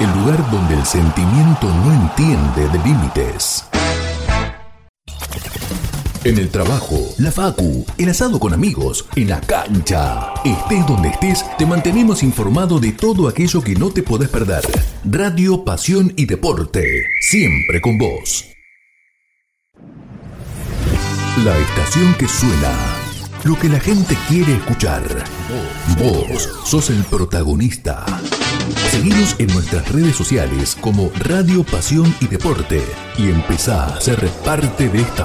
el lugar donde el sentimiento no entiende de límites. En el trabajo, la facu, el asado con amigos, en la cancha. Estés donde estés, te mantenemos informado de todo aquello que no te podés perder. Radio, pasión y deporte, siempre con vos. La estación que suena, lo que la gente quiere escuchar. Vos sos el protagonista. Seguinos en nuestras redes sociales como Radio, Pasión y Deporte y empezá a ser parte de esta